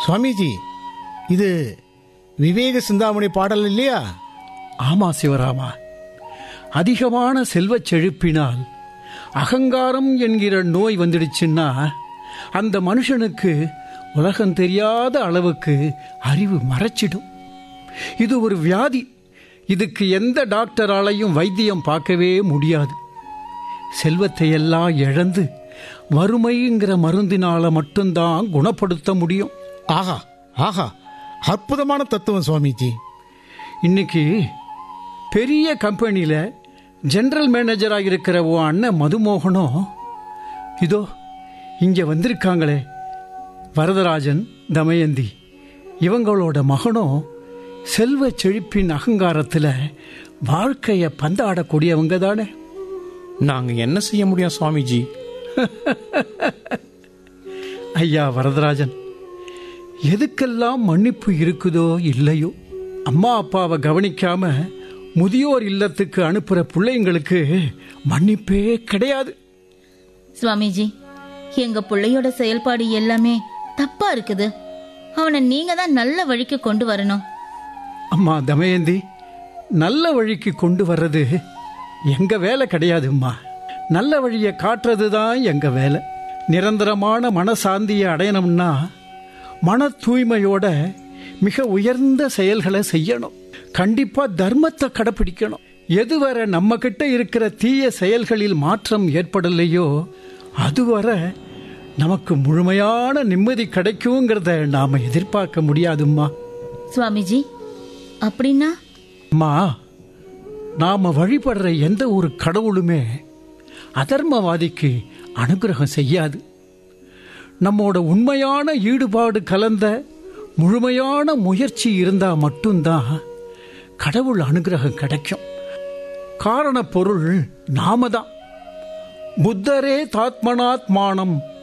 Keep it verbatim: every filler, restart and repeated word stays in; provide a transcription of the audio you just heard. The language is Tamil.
சுவாமிஜி, இது விவேக சிந்தாமணி பாடல் இல்லையா? ஆமா சிவராமா. அதிகமான செல்வச் செழிப்பினால் அகங்காரம் என்கிற நோய் வந்துடுச்சுன்னா அந்த மனுஷனுக்கு உலகம் தெரியாத அளவுக்கு அறிவு மறைச்சிடும். இது ஒரு வியாதி. இதுக்கு எந்த டாக்டராலையும் வைத்தியம் பார்க்கவே முடியாது. செல்வத்தை எல்லாம் இழந்து வறுமைங்கிற மருந்தினால மட்டும்தான் குணப்படுத்த முடியும். ஆஹா ஆஹா, அற்புதமான தத்துவம் சுவாமிஜி. இன்னைக்கு பெரிய கம்பெனியில் ஜெனரல் மேனேஜராக இருக்கிற ஓ அண்ணன் மதுமோகனும் இதோ இங்கே வந்திருக்காங்களே, வரதராஜன், தமயந்தி, இவங்களோட மகனும் செல்வ செழிப்பின் அகங்காரத்தில் வாழ்க்கையை பந்தாடக்கூடியவங்க தானே. நாங்கள் என்ன செய்ய முடியும் சுவாமிஜி? ஐயா வரதராஜன், எதுக்கெல்லாம் மன்னிப்பு இருக்குதோ இல்லையோ, அம்மா அப்பாவை கவனிக்காம முதியோர் இல்லத்துக்கு அனுப்புற பிள்ளைங்களுக்கு மன்னிப்பே கிடையாது. சுவாமிஜி, எங்க பிள்ளையோட செயல்பாடு எல்லாமே தப்பா இருக்குது. அவனை நீங்க தான் நல்ல வழிக்கு கொண்டு வரணும். அம்மா தமயந்தி, நல்ல வழிக்கு கொண்டு வர்றது எங்க வேலை கிடையாதும்மா. நல்ல வழியை காட்டுறது தான் எங்க வேலை. நிரந்தரமான மனசாந்தியை அடையணும்னா மன தூய்மையோட மிக உயர்ந்த செயல்களை செய்யணும். கண்டிப்பா தர்மத்தை கடைபிடிக்கணும். எதுவரை நம்ம கிட்ட இருக்கிற தீய செயல்களில் மாற்றம் ஏற்படலையோ அதுவரை நமக்கு முழுமையான நிம்மதி கிடைக்குங்கிறத நாம எதிர்பார்க்க முடியாதும்மா. சுவாமிஜி, அப்படின்னா? அம்மா, நாம வழிபடுற எந்த ஒரு கடவுளுமே அதர்மவாதிக்கு அனுகிரகம் செய்யாது. நம்மோட உண்மையான ஈடுபாடு கலந்த முழுமையான முயற்சி இருந்தா மட்டும்தான் கடவுள் அனுகிரகம் கிடைக்கும். காரண பொருள் நாம தான். புத்தரே தாத்மனாத்மானம்